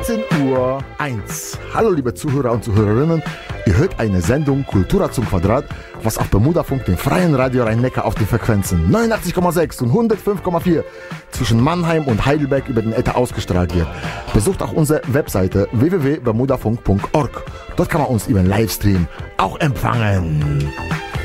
Uhr 1. Hallo liebe Zuhörer und Zuhörerinnen, ihr hört eine Sendung Kultura zum Quadrat, was auf Bermudafunk, dem freien Radio Rhein-Neckar auf den Frequenzen 89,6 und 105,4 zwischen Mannheim und Heidelberg über den Äther ausgestrahlt wird. Besucht auch unsere Webseite www.bermudafunk.org. Dort kann man uns über den Livestream auch empfangen.